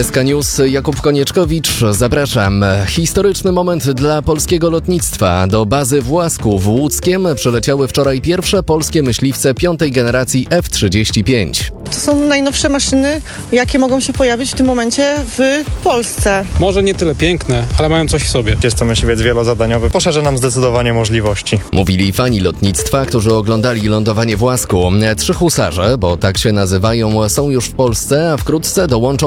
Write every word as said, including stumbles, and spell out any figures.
S K News, Jakub Konieczkowicz, zapraszam. Historyczny moment dla polskiego lotnictwa. Do bazy w Łasku w Łódzkiem przyleciały wczoraj pierwsze polskie myśliwce piątej generacji F trzydzieści pięć. To są najnowsze maszyny, jakie mogą się pojawić w tym momencie w Polsce. Może nie tyle piękne, ale mają coś w sobie. Jest to myśliwiec wielozadaniowy, poszerza nam zdecydowanie możliwości. Mówili fani lotnictwa, którzy oglądali lądowanie w Łasku. Trzy husarze, bo tak się nazywają, są już w Polsce, a wkrótce dołączą